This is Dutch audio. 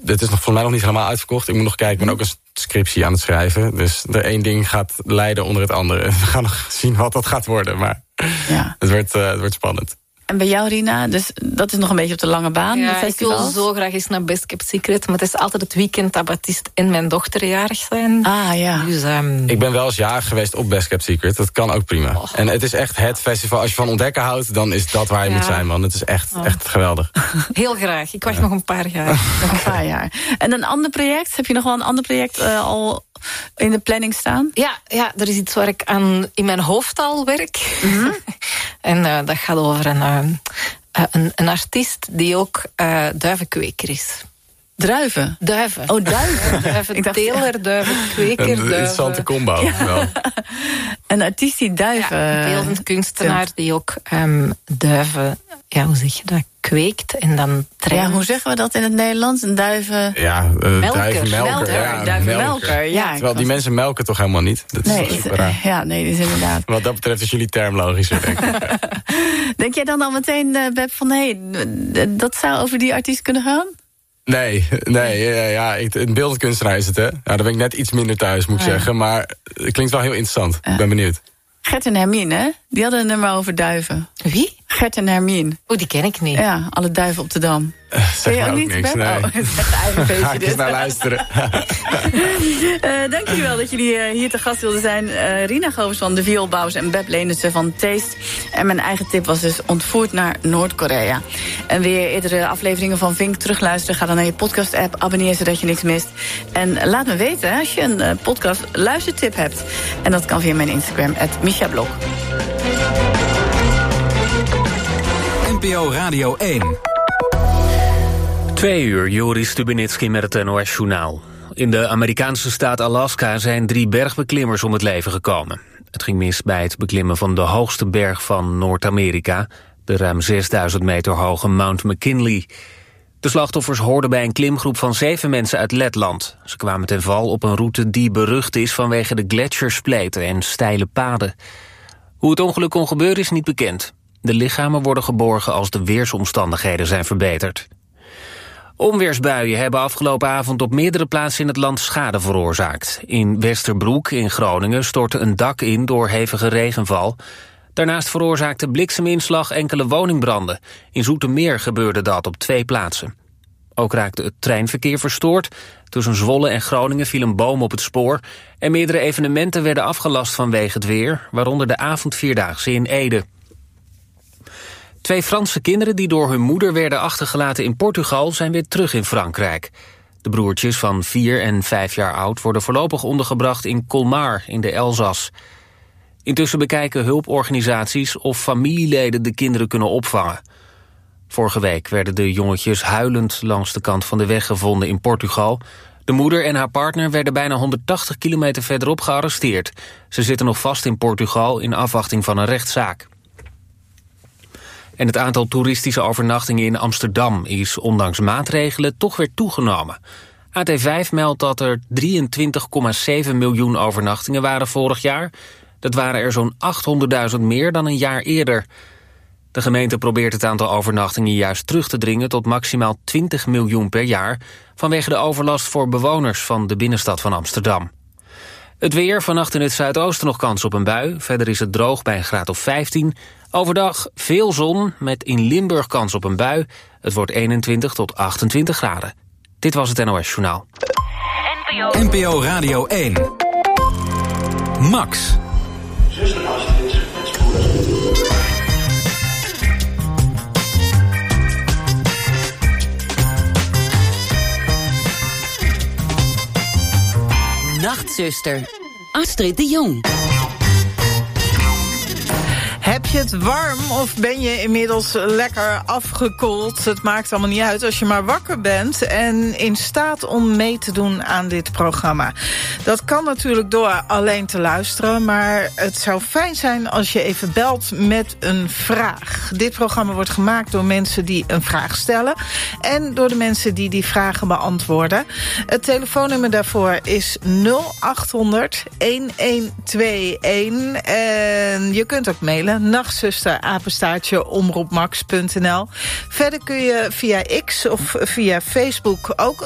dit is nog voor mij nog niet helemaal uitverkocht. Ik moet nog kijken, ik ben ook een scriptie aan het schrijven. Dus er één ding gaat leiden onder het andere. We gaan nog zien wat dat gaat worden, maar het wordt spannend. En bij jou, Rina, dus dat is nog een beetje op de lange baan. Ja, ik wil zo graag eens naar Best Kept Secret, maar het is altijd het weekend dat Baptiste en mijn dochter jarig zijn. Ah, ja. Dus, ik ben wel eens jarig geweest op Best Kept Secret. Dat kan ook prima. Oh. En het is echt het festival. Als je van ontdekken houdt, dan is dat waar je moet zijn, man. Het is echt geweldig. Heel graag. Ik wacht nog een paar jaar. Nog een paar jaar. En een ander project? Heb je nog wel een ander project al in de planning staan? Ja, er is iets waar ik aan in mijn hoofd al werk. Mm-hmm. En dat gaat over een artiest die ook duivenkweker is. Duiven? Duiven. Oh, duiven. Duiventeler, duivenkweker, Een duiven. interessante combo. Ja. Een artiest die duiven... Ja, een beeldend kunstenaar die ook duiven... Ja, hoe zeg je dat? Kweekt en dan traint. Ja, hoe zeggen we dat in het Nederlands? Een duiven... Ja, duivenmelker. Duivenmelker, ja. Terwijl die mensen melken toch helemaal niet? Dat is toch super raar. Ja, nee, dat is inderdaad. Wat dat betreft is jullie term logischer, denk ik. Denk jij dan al meteen, Beb, van dat zou over die artiest kunnen gaan? Nee, een beeldend kunstenaar is het, hè? Nou, daar ben ik net iets minder thuis, moet ik zeggen. Maar het klinkt wel heel interessant. Ik ben benieuwd. Gert en Hermine, hè? Die hadden een nummer over duiven. Wie? Gert en Hermine. Die ken ik niet. Ja, alle duiven op de Dam. Zeg je ook niet, niks, nee. Het is echt een eigen feestje. Ga ik eens naar luisteren. Dank jullie wel dat jullie hier te gast wilden zijn. Rina Govers van de Vioolbouwers en Beb Leendertse van Taste. En mijn eigen tip was dus ontvoerd naar Noord-Korea. En weer eerdere afleveringen van Vink terugluisteren. Ga dan naar je podcast-app, abonneer zodat je niks mist. En laat me weten als je een podcast luistertip hebt. En dat kan via mijn Instagram, @MishaBlog. NPO Radio 1. 2 uur, Joris Stubenitski met het NOS-journaal. In de Amerikaanse staat Alaska zijn 3 bergbeklimmers om het leven gekomen. Het ging mis bij het beklimmen van de hoogste berg van Noord-Amerika, de ruim 6000 meter hoge Mount McKinley. De slachtoffers hoorden bij een klimgroep van 7 mensen uit Letland. Ze kwamen ten val op een route die berucht is vanwege de gletsjerspleten en steile paden. Hoe het ongeluk kon gebeuren is niet bekend. De lichamen worden geborgen als de weersomstandigheden zijn verbeterd. Onweersbuien hebben afgelopen avond op meerdere plaatsen in het land schade veroorzaakt. In Westerbroek in Groningen stortte een dak in door hevige regenval. Daarnaast veroorzaakte blikseminslag enkele woningbranden. In Zoetermeer gebeurde dat op 2 plaatsen. Ook raakte het treinverkeer verstoord. Tussen Zwolle en Groningen viel een boom op het spoor. En meerdere evenementen werden afgelast vanwege het weer, waaronder de avondvierdaagse in Ede. 2 Franse kinderen die door hun moeder werden achtergelaten in Portugal zijn weer terug in Frankrijk. De broertjes van 4 en 5 jaar oud worden voorlopig ondergebracht in Colmar in de Elzas. Intussen bekijken hulporganisaties of familieleden de kinderen kunnen opvangen. Vorige week werden de jongetjes huilend langs de kant van de weg gevonden in Portugal. De moeder en haar partner werden bijna 180 kilometer verderop gearresteerd. Ze zitten nog vast in Portugal in afwachting van een rechtszaak. En het aantal toeristische overnachtingen in Amsterdam is ondanks maatregelen toch weer toegenomen. AT5 meldt dat er 23,7 miljoen overnachtingen waren vorig jaar. Dat waren er zo'n 800.000 meer dan een jaar eerder. De gemeente probeert het aantal overnachtingen juist terug te dringen tot maximaal 20 miljoen per jaar, vanwege de overlast voor bewoners van de binnenstad van Amsterdam. Het weer, vannacht in het zuidoosten nog kans op een bui. Verder is het droog bij een graad of 15. Overdag veel zon, met in Limburg kans op een bui. Het wordt 21 tot 28 graden. Dit was het NOS Journaal. NPO Radio 1. Max. Nachtzuster, Astrid de Jong. Heb je het warm of ben je inmiddels lekker afgekoeld? Het maakt allemaal niet uit als je maar wakker bent en in staat om mee te doen aan dit programma. Dat kan natuurlijk door alleen te luisteren, maar het zou fijn zijn als je even belt met een vraag. Dit programma wordt gemaakt door mensen die een vraag stellen en door de mensen die die vragen beantwoorden. Het telefoonnummer daarvoor is 0800 1121 en je kunt ook mailen nachtzuster@omroepmax.nl. Verder kun je via X of via Facebook ook